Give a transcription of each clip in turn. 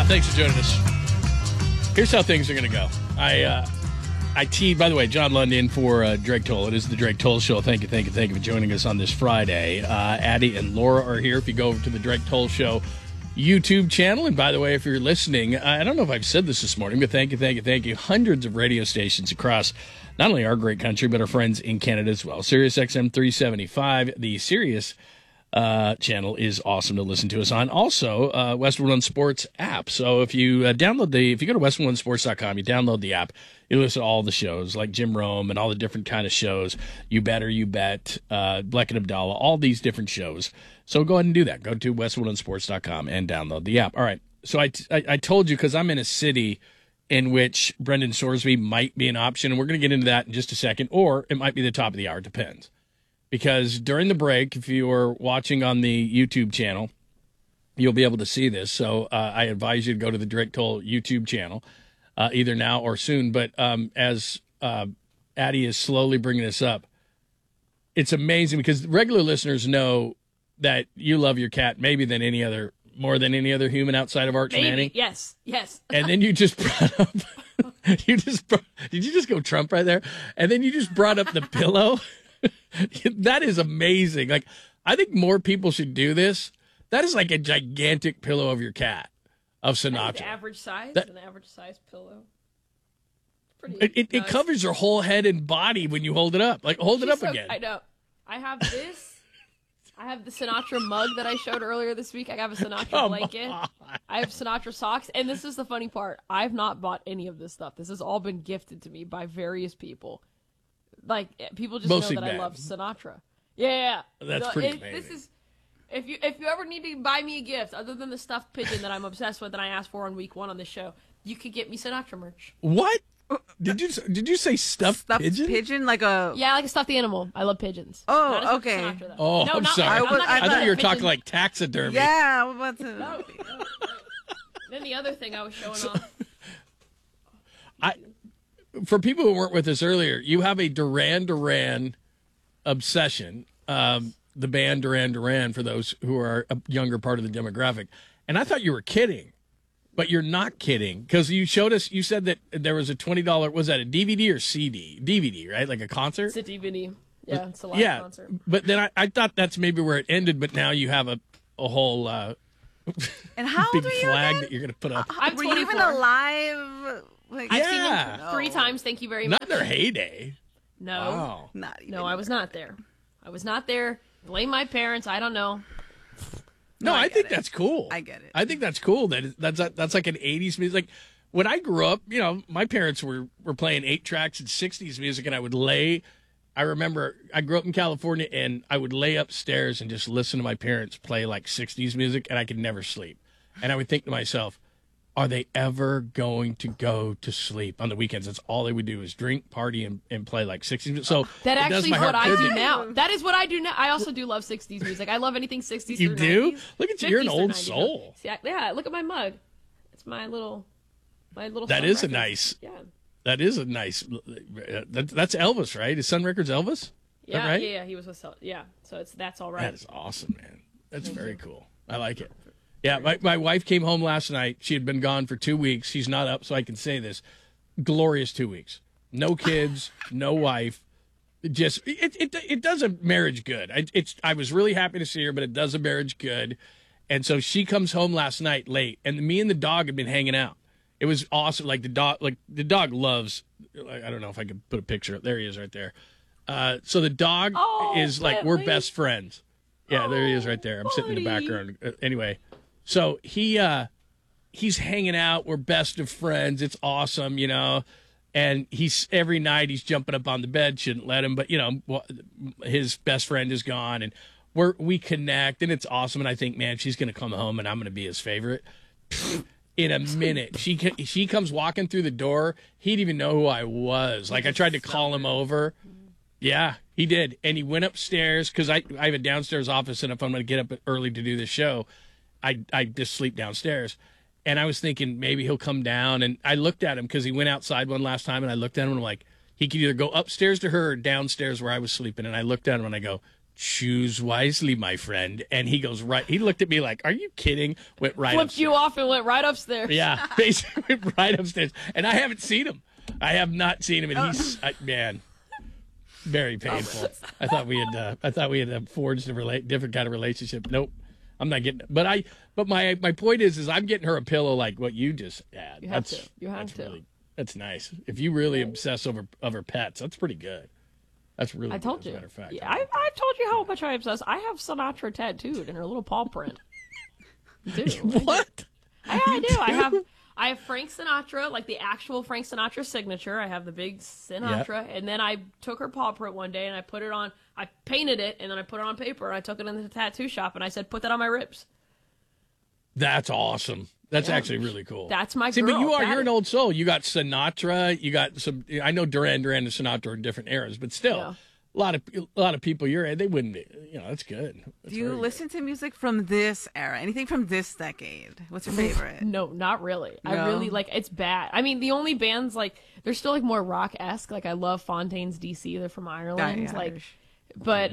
Thanks for joining us. Here's how things are going to go. I teed, by the way, John London for Drake Toll. It is the Drake Toll Show. Thank you for joining us on this Friday. Addie and Laura are here. If you go over to the Drake Toll Show YouTube channel, and by the way, if you're listening, I don't know if I've said this morning, but thank you. Hundreds of radio stations across not only our great country, but our friends in Canada as well. Sirius XM 375, the Sirius channel is awesome to listen to us on. Also, Westwood One Sports app. So if you if you go to westwoodonesports.com, you download the app, you listen to all the shows like Jim Rome and all the different kind of shows. You Better, You Bet, Bleck and Abdallah, all these different shows. So go ahead and do that. Go to westwoodonesports.com and download the app. All right. So I told you, because I'm in a city in which Brendan Sorsby might be an option, and we're going to get into that in just a second, or it might be the top of the hour. It depends. Because during the break, if you are watching on the YouTube channel, you'll be able to see this. So I advise you to go to the Drake Toll YouTube channel, either now or soon. But as Addie is slowly bringing this up, it's amazing because regular listeners know that you love your cat maybe more than any other human outside of Arch Manning. Yes. And then you just brought up, did you just go Trump right there? And then you just brought up the pillow. That is amazing. Like, I think more people should do this. That is like a gigantic pillow of your cat, of Sinatra. Average size, an average size pillow. It covers your whole head and body when you hold it up. Like, hold it up again. I know. I have this. I have the Sinatra mug that I showed earlier this week. I have a Sinatra blanket. I have Sinatra socks. And this is the funny part. I've not bought any of this stuff. This has all been gifted to me by various people. Like, people just Mostly know that bad. I love Sinatra. Yeah. That's pretty amazing. This is, if you ever need to buy me a gift, other than the stuffed pigeon that I'm obsessed with and I asked for on week 1 on the show, you could get me Sinatra merch. What? Did you say stuffed pigeon? Pigeon? Like a a stuffed animal. I love pigeons. Oh, okay. Sinatra, Oh, no, I'm not sorry. Like, I thought you were pigeon. talking like taxidermy. Yeah, I'm about to. No. Then the other thing I was showing off. For people who weren't with us earlier, you have a Duran Duran obsession. The band Duran Duran, for those who are a younger part of the demographic. And I thought you were kidding, but you're not kidding, because you showed us. You said that there was a $20. Was that a DVD or CD? DVD, right? Like a concert. It's a DVD. Yeah, it's a live concert. But then I thought that's maybe where it ended. But now you have a whole And how big old are you flag again? that you're going to put up. I'm Were 24. you even alive? Like, I've seen Yeah. them 3 times. Thank you very Not much. in their heyday. No. Wow. Not even. No, I was not there. Blame my parents. I don't know. No, I get think it. that's cool. I get it. I think that's cool. That's like an 80s music. Like, when I grew up, my parents were playing 8 tracks and 60s music, and I remember I grew up in California, and I would lay upstairs and just listen to my parents play like 60s music, and I could never sleep. And I would think to myself, are they ever going to go to sleep on the weekends? That's all they would do is drink, party, and play like 60s music. So That it does actually my is what heart I good. do now. That is what I do now. I also do love 60s music. I love anything 60s You through do? 90s. Look at you. You're an 50s through old 90s. soul. See, yeah, look at my mug. It's my little That Sun is a record. nice. Yeah. That is a nice. That's Elvis, right? Is Sun Records Elvis? Is Yeah, that right? yeah, he was with yeah. So that's all right. That is awesome, man. That's very cool. I like it. Yeah, my wife came home last night. She had been gone for 2 weeks. She's not up, so I can say this. Glorious 2 weeks. No kids, no wife. It does a marriage good. I was really happy to see her, but it does a marriage good. And so she comes home last night late, and me and the dog had been hanging out. It was awesome. Like the dog loves. I don't know if I could put a picture up. There he is, right there. So the dog is like, we're best friends. Yeah, there he is, right there. I'm sitting in the background. Anyway, so he's hanging out. We're best of friends. It's awesome, And every night he's jumping up on the bed. Shouldn't let him, but his best friend is gone, and we connect, and it's awesome. And I think, man, she's gonna come home, and I'm gonna be his favorite. In a minute, she comes walking through the door. He didn't even know who I was. Like, I tried to call him over. Yeah, he did, and he went upstairs because I have a downstairs office, and if I'm gonna get up early to do the show, I just sleep downstairs. And I was thinking maybe he'll come down. And I looked at him because he went outside one last time. And I looked at him and I'm like, he could either go upstairs to her or downstairs where I was sleeping. And I looked at him and I go, choose wisely, my friend. And he goes right. He looked at me like, are you kidding? Went right Flipped upstairs. you off and went right upstairs. Yeah, basically went right upstairs. And I haven't seen him. I have not seen him. And man, very painful. I thought we had forged a different kind of relationship. Nope. I'm not getting it. But my point is I'm getting her a pillow like what you just had. You have to. You have to. Really, that's nice. If you really obsess over pets, that's pretty good. That's really I told good, you. as a matter of fact. Yeah, I've told you how much I obsess. I have Sinatra tattooed in her little paw print. Dude. What? I do. I have Frank Sinatra, like the actual Frank Sinatra signature. I have the big Sinatra, and then I took her paw print one day and I put it on. I painted it and then I put it on paper and I took it in the tattoo shop and I said, "Put that on my ribs." That's awesome. That's actually really cool. That's my See, girl. but you're an old soul. You got Sinatra. You got some. I know Duran and Sinatra are in different eras, but still, Yeah. a lot of people your age, they wouldn't. That's good. That's Do you very listen to music from this era? Anything from this decade? What's your favorite? No, not really. I No? really it's bad. I mean, the only bands they're still like more rock esque. Like I love Fontaines DC. They're from Ireland. Yeah, like, Irish. but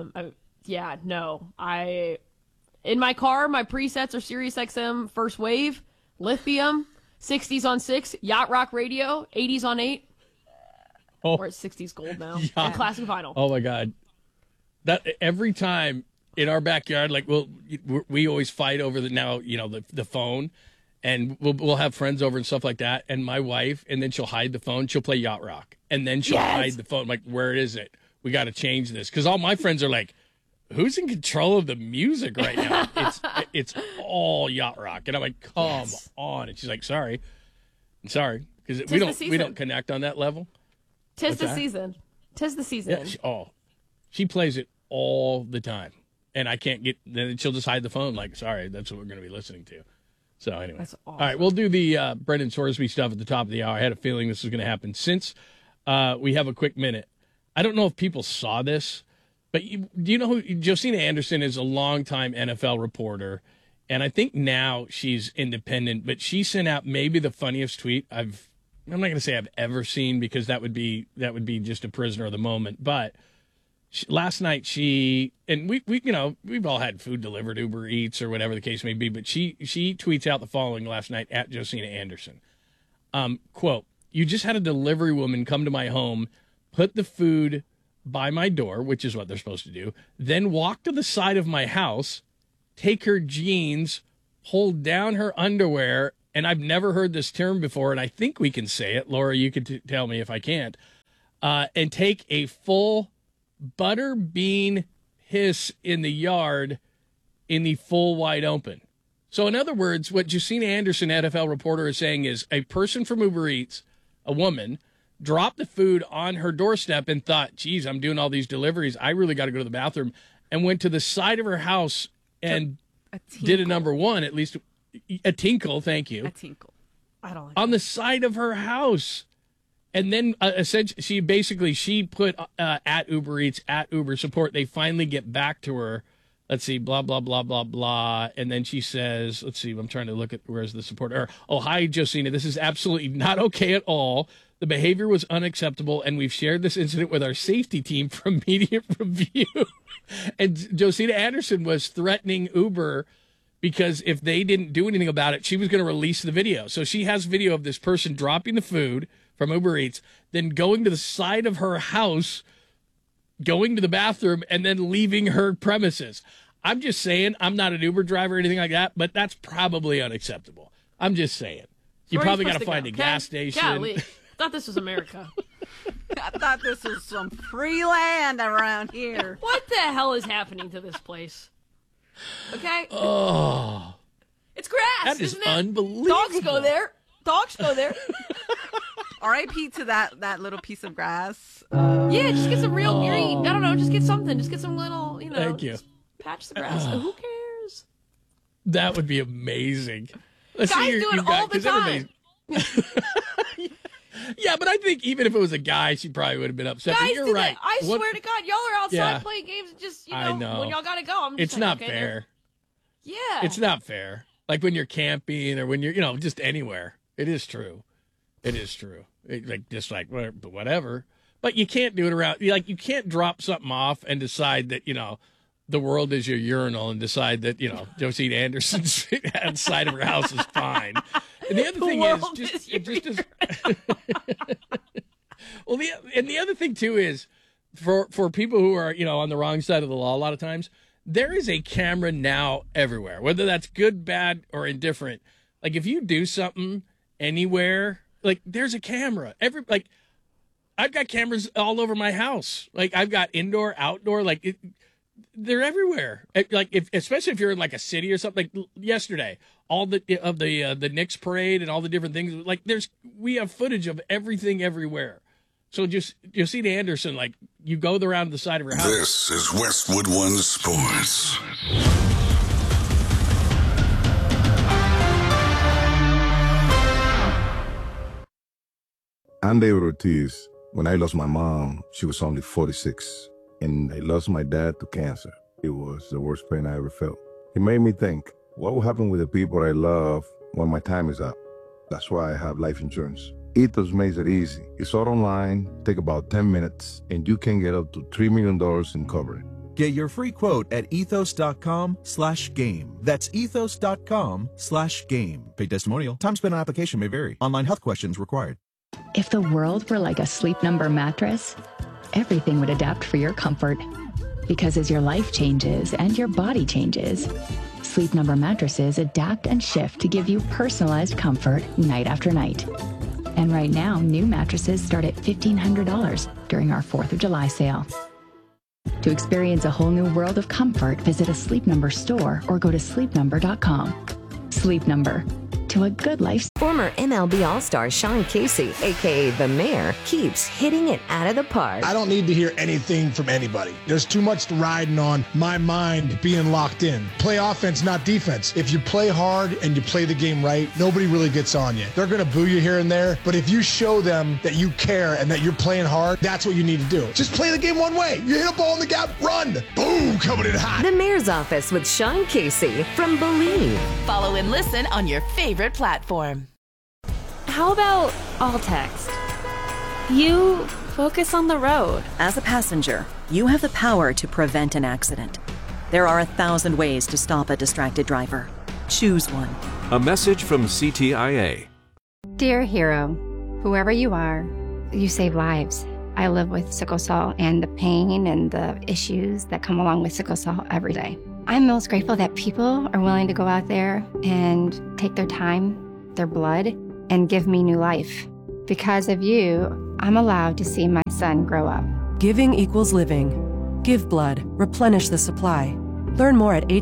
in my car, my presets are Sirius XM First Wave, Lithium, 60s on 6, Yacht Rock Radio, 80s on 8. Oh. Or it's 60s gold now. Yeah. And classic vinyl. Oh my God, that every time in our backyard, like we always fight over the phone, and we'll have friends over and stuff like that. And my wife, and then she'll hide the phone. She'll play Yacht Rock, and then she'll hide the phone. I'm like, where is it? We got to change this because all my friends are like, who's in control of the music right now? It's all Yacht Rock, and I'm like, come on. And she's like, sorry, because we don't connect on that level. Tis the season. Tis the season. Yeah, she plays it all the time, and I can't get. Then she'll just hide the phone. Like, sorry, that's what we're going to be listening to. So anyway, That's awesome. All right, we'll do the Brendan Sorsby stuff at the top of the hour. I had a feeling this was going to happen. Since we have a quick minute, I don't know if people saw this, but do you know who Josina Anderson is? A longtime NFL reporter, and I think now she's independent. But she sent out maybe the funniest tweet I'm not going to say I've ever seen because that would be just a prisoner of the moment. But last night we've all had food delivered, Uber Eats or whatever the case may be. But she tweets out the following last night at Josina Anderson. Quote, "You just had a delivery woman come to my home, put the food by my door," which is what they're supposed to do, "then walk to the side of my house, take her jeans, hold down her underwear," and I've never heard this term before, and I think we can say it. Laura, you could tell me if I can't. And take a full butter bean hiss in the yard in the full wide open. So in other words, what Josina Anderson, NFL reporter, is saying is a person from Uber Eats, a woman, dropped the food on her doorstep and thought, geez, I'm doing all these deliveries. I really got to go to the bathroom, and went to the side of her house and did a number one, at least a tinkle. Thank you. A tinkle. I don't like On the side of her house. And then essentially, she put at Uber Eats, at Uber Support. They finally get back to her. Let's see, blah, blah, blah, blah, blah. And then she says, let's see, I'm trying to look at where's the support. Oh, hi, Josina. This is absolutely not okay at all. The behavior was unacceptable, and we've shared this incident with our safety team from Media Review. And Josina Anderson was threatening Uber because if they didn't do anything about it, she was going to release the video. So she has video of this person dropping the food from Uber Eats, then going to the side of her house, going to the bathroom, and then leaving her premises. I'm just saying, I'm not an Uber driver or anything like that, but that's probably unacceptable. I'm just saying. You Where are probably you got to supposed find go? a gas station. Golly. Thought this was America. I thought this was some free land around here. What the hell is happening to this place? Okay? Oh, It's grass, that is isn't it? unbelievable. Dogs go there. Dogs go there. R.I.P. to that little piece of grass. Yeah, just get some real green. I don't know, just get something. Just get some little, Thank you. just patch the grass. Who cares? That would be amazing. Let's Guys see, do it all the 'cause time. Yeah, but I think even if it was a guy, she probably would have been upset. But Guys you're do right. that. I swear to God, y'all are outside Yeah. playing games and just, I know. when y'all gotta go. I'm just It's like, not okay, fair. Yeah. It's not fair. Like when you're camping or when you're, just anywhere. It is true. It is true. Whatever. But you can't do it around, like, you can't drop something off and decide that, the world is your urinal and decide that, Josine Anderson's outside of her house is fine. And the other thing is well, the other thing too is for people who are, on the wrong side of the law, a lot of times there is a camera now everywhere, whether that's good, bad, or indifferent. Like, if you do something anywhere, like, there's a camera. I've got cameras all over my house. Like, I've got indoor, outdoor, they're everywhere. Especially if you're in like a city or something. Like yesterday, all the Knicks parade and all the different things. Like, we have footage of everything everywhere. So just Josine Anderson, like, you go around the side of her house. This is Westwood One Sports. I'm David Ortiz. When I lost my mom, she was only 46. And I lost my dad to cancer. It was the worst pain I ever felt. It made me think, what will happen with the people I love when my time is up? That's why I have life insurance. Ethos makes it easy. It's all online, take about 10 minutes, and you can get up to $3 million in coverage. Get your free quote at ethos.com/game. That's ethos.com/game. Paid testimonial. Time spent on application may vary. Online health questions required. If the world were like a Sleep Number mattress, everything would adapt for your comfort. Because as your life changes and your body changes, Sleep Number mattresses adapt and shift to give you personalized comfort night after night. And right now, new mattresses start at $1,500 during our 4th of July sale. To experience a whole new world of comfort, visit a Sleep Number store or go to sleepnumber.com. Sleep Number. To a good life. Former MLB All-Star Sean Casey, a.k.a. The Mayor, keeps hitting it out of the park. I don't need to hear anything from anybody. There's too much riding on my mind being locked in. Play offense, not defense. If you play hard and you play the game right, nobody really gets on you. They're going to boo you here and there, but if you show them that you care and that you're playing hard, that's what you need to do. Just play the game one way. You hit a ball in the gap, run. Boom, coming in hot. The Mayor's Office with Sean Casey from Believe. Follow and listen on your favorite platform. How about all text? You focus on the road. As a passenger, you have the power to prevent an accident. There are 1,000 ways to stop a distracted driver. Choose one. A message from CTIA. Dear hero, whoever you are, you save lives. I live with sickle cell and the pain and the issues that come along with sickle cell every day. I'm most grateful that people are willing to go out there and take their time, their blood, and give me new life. Because of you, I'm allowed to see my son grow up. Giving equals living. Give blood. Replenish the supply. Learn more at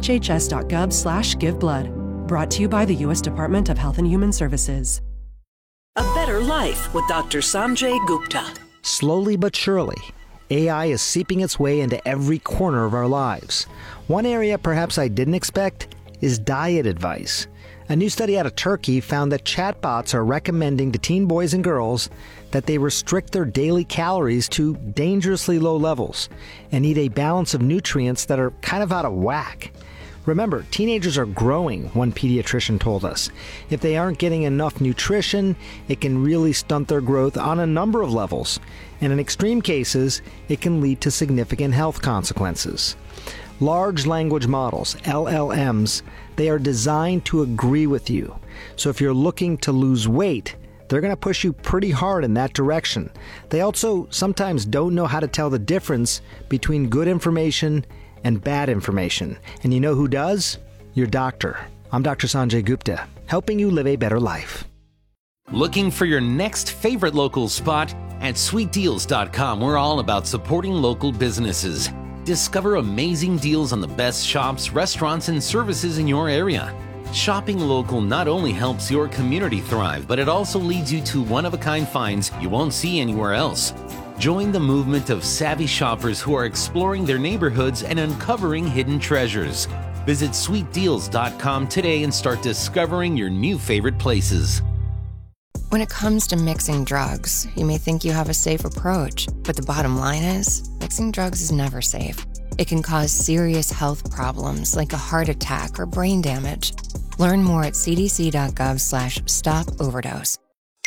hhs.gov/giveblood. Brought to you by the U.S. Department of Health and Human Services. A Better Life with Dr. Sanjay Gupta. Slowly but surely, AI is seeping its way into every corner of our lives. One area perhaps I didn't expect is diet advice. A new study out of Turkey found that chatbots are recommending to teen boys and girls that they restrict their daily calories to dangerously low levels and eat a balance of nutrients that are kind of out of whack. Remember, teenagers are growing, one pediatrician told us. If they aren't getting enough nutrition, it can really stunt their growth on a number of levels. And in extreme cases, it can lead to significant health consequences. Large language models, LLMs, they are designed to agree with you. So if you're looking to lose weight, they're going to push you pretty hard in that direction. They also sometimes don't know how to tell the difference between good information and bad information. And you know who does? Your doctor. I'm Dr. Sanjay Gupta, helping you live a better life. Looking for your next favorite local spot? At sweetdeals.com, we're all about supporting local businesses. Discover amazing deals on the best shops, restaurants, and services in your area. Shopping local not only helps your community thrive, but it also leads you to one-of-a-kind finds you won't see anywhere else. Join the movement of savvy shoppers who are exploring their neighborhoods and uncovering hidden treasures. Visit sweetdeals.com today and start discovering your new favorite places. When it comes to mixing drugs, you may think you have a safe approach, but the bottom line is, mixing drugs is never safe. It can cause serious health problems like a heart attack or brain damage. Learn more at cdc.gov/stop overdose.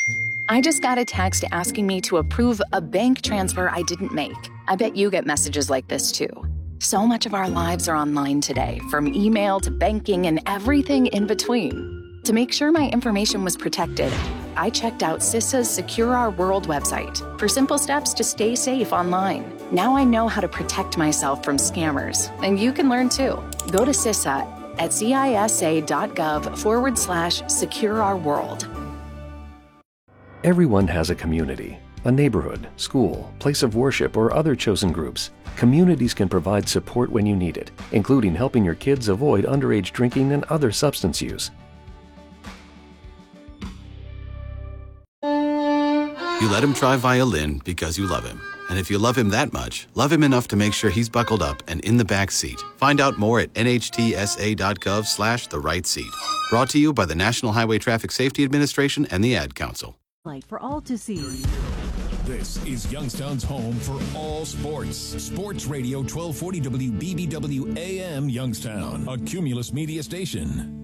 I just got a text asking me to approve a bank transfer I didn't make. I bet you get messages like this too. So much of our lives are online today, from email to banking and everything in between. To make sure my information was protected, I checked out CISA's Secure Our World website for simple steps to stay safe online. Now I know how to protect myself from scammers, and you can learn too. Go to CISA at cisa.gov/secure-our-world. Everyone has a community, a neighborhood, school, place of worship, or other chosen groups. Communities can provide support when you need it, including helping your kids avoid underage drinking and other substance use. You let him try violin because you love him. And if you love him that much, love him enough to make sure he's buckled up and in the back seat. Find out more at nhtsa.gov/the-right-seat. Brought to you by the National Highway Traffic Safety Administration and the Ad Council. For all to see. This is Youngstown's home for all sports. Sports Radio 1240 WBBW AM Youngstown, a Cumulus media station.